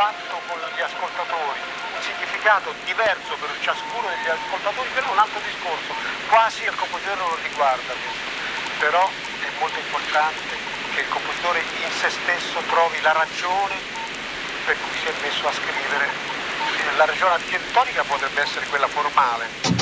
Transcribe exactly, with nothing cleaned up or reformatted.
fatto con gli ascoltatori, un significato diverso per ciascuno degli ascoltatori, però è un altro discorso, quasi il compositore non riguarda questo, però è molto importante che il compositore in se stesso trovi la ragione per cui si è messo a scrivere. La ragione architettonica potrebbe essere quella formale.